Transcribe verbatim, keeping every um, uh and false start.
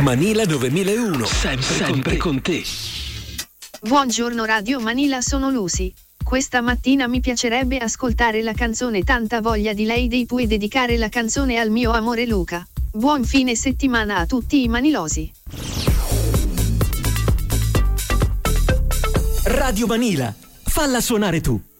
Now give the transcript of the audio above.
Manila novemilauno, sempre, sempre con te. Buongiorno Radio Manila, sono Lucy. Questa mattina mi piacerebbe ascoltare la canzone Tanta voglia di lei dei Pooh e dedicare la canzone al mio amore Luca. Buon fine settimana a tutti i manilosi. Radio Manila, falla suonare tu.